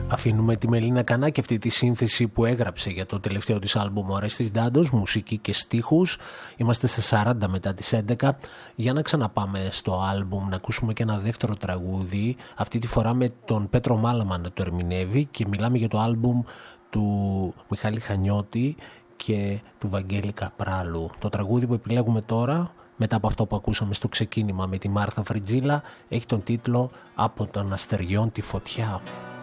Αφήνουμε τη Μελίνα Κανά και αυτή τη σύνθεση που έγραψε για το τελευταίο της άλμπουμ ο Ρέστης Ντάντος, μουσική και στίχους. Είμαστε στα 40 μετά τις 11. Για να ξαναπάμε στο άλμπουμ, να ακούσουμε και ένα δεύτερο τραγούδι, αυτή τη φορά με τον Πέτρο Μάλαμα να το ερμηνεύει, και μιλάμε για το άλμπουμ του Μιχάλη Χανιώτη και του Βαγγέλη Καπράλου. Το τραγούδι που επιλέγουμε τώρα, μετά από αυτό που ακούσαμε στο ξεκίνημα με τη Μάρθα Φριτζίλα, έχει τον τίτλο «Από των αστεριών τη φωτιά».